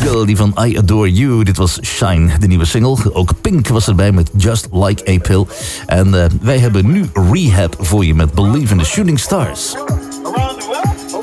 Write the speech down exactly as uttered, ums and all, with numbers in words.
Girl, die van I Adore You. Dit was Shine, de nieuwe single. Ook Pink was erbij met Just Like a Pill. En uh, wij hebben nu Rehab voor je met Believe in the Shooting Stars.